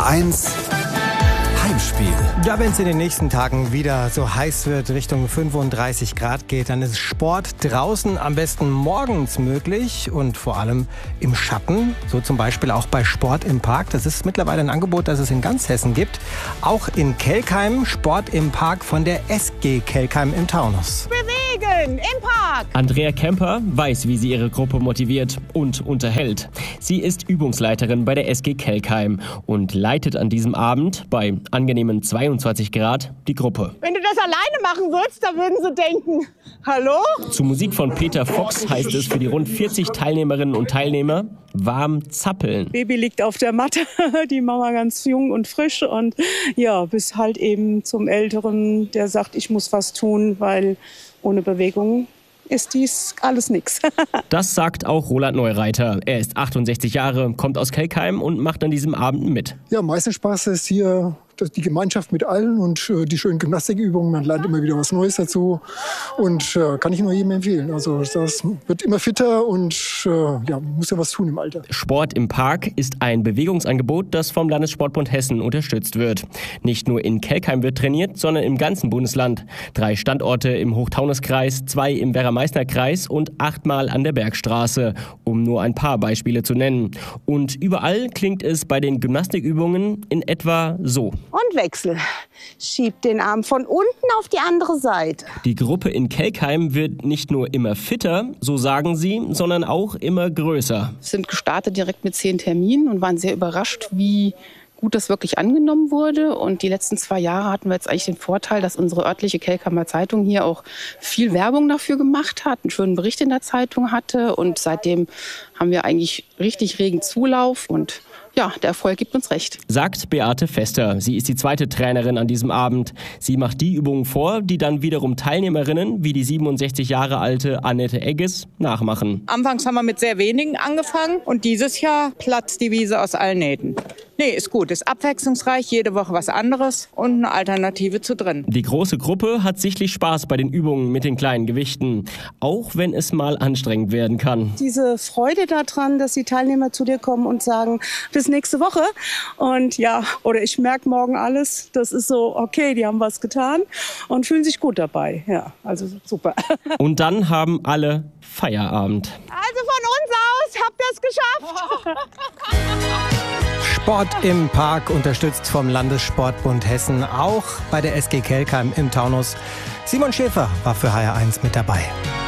HR1 Heimspiel. Ja, wenn es in den nächsten Tagen wieder so heiß wird, Richtung 35 Grad geht, dann ist Sport draußen am besten morgens möglich und vor allem im Schatten. So zum Beispiel auch bei Sport im Park. Das ist mittlerweile ein Angebot, das es in ganz Hessen gibt. Auch in Kelkheim, Sport im Park von der SG Kelkheim im Taunus. Bewegen im Park! Andrea Kemper weiß, wie sie ihre Gruppe motiviert und unterhält. Sie ist Übungsleiterin bei der SG Kelkheim und leitet an diesem Abend bei angenehmen 22 Grad die Gruppe. Wenn du das alleine machen würdest, dann würden sie denken, hallo? Zu Musik von Peter Fox heißt es für die rund 40 Teilnehmerinnen und Teilnehmer warm zappeln. Baby liegt auf der Matte, die Mama ganz jung und frisch und ja, bis halt eben zum Älteren, der sagt, ich muss was tun, weil ohne Bewegung ist dies alles nix. Das sagt auch Roland Neureiter. Er ist 68 Jahre, kommt aus Kelkheim und macht an diesem Abend mit. Ja, am meisten Spaß ist hier die Gemeinschaft mit allen und die schönen Gymnastikübungen. Man lernt immer wieder was Neues dazu und kann ich nur jedem empfehlen. Also das wird immer fitter und ja, man muss ja was tun im Alter. Sport im Park ist ein Bewegungsangebot, das vom Landessportbund Hessen unterstützt wird. Nicht nur in Kelkheim wird trainiert, sondern im ganzen Bundesland. 3 Standorte im Hochtaunuskreis, 2 im Werra-Meißner-Kreis und 8-mal an der Bergstraße, um nur ein paar Beispiele zu nennen. Und überall klingt es bei den Gymnastikübungen in etwa so. Und Wechsel. Schiebt den Arm von unten auf die andere Seite. Die Gruppe in Kelkheim wird nicht nur immer fitter, so sagen sie, sondern auch immer größer. Wir sind gestartet direkt mit 10 Terminen und waren sehr überrascht, wie gut das wirklich angenommen wurde. Und die letzten 2 Jahre hatten wir jetzt eigentlich den Vorteil, dass unsere örtliche Kelkheimer Zeitung hier auch viel Werbung dafür gemacht hat, einen schönen Bericht in der Zeitung hatte. Und seitdem haben wir eigentlich richtig regen Zulauf und ja, der Erfolg gibt uns recht. Sagt Beate Fester. Sie ist die zweite Trainerin an diesem Abend. Sie macht die Übungen vor, die dann wiederum Teilnehmerinnen wie die 67 Jahre alte Annette Egges nachmachen. Anfangs haben wir mit sehr wenigen angefangen und dieses Jahr platzt die Wiese aus allen Nähten. Nee, ist gut, ist abwechslungsreich, jede Woche was anderes und eine Alternative zu drin. Die große Gruppe hat sichtlich Spaß bei den Übungen mit den kleinen Gewichten, auch wenn es mal anstrengend werden kann. Diese Freude daran, dass die Teilnehmer zu dir kommen und sagen, bis nächste Woche und ja, oder ich merke morgen alles, das ist so, okay, die haben was getan und fühlen sich gut dabei. Ja, also super. Und dann haben alle Feierabend. Also von uns aus habt ihr es geschafft. Sport im Park, unterstützt vom Landessportbund Hessen, auch bei der SG Kelkheim im Taunus. Simon Schäfer war für HR1 mit dabei.